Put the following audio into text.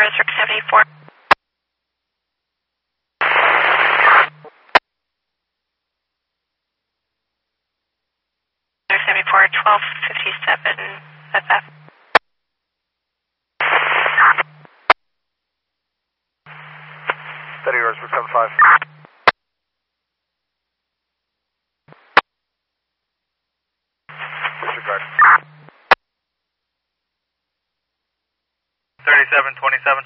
Brunswick 74. 74, 1257 FF. Steady yours for 75. Disregard. 3727.